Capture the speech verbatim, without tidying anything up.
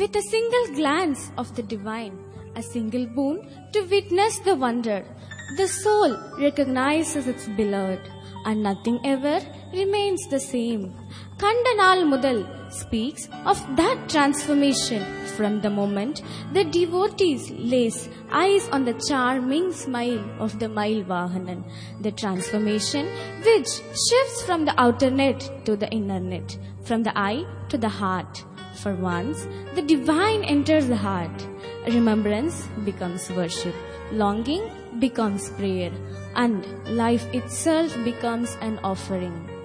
with a single glance of the divine, a single boon to witness the wonder, the soul recognizes its beloved, and nothing ever remains the same. Kandanal Mudal speaks of that transformation from the moment the devotees lays eyes on the charming smile of the Mail Vahanan, the transformation which shifts from the outer net to the inner net, from the eye to the heart. For once, the divine enters the heart. Remembrance becomes worship, longing becomes prayer, and life itself becomes an offering.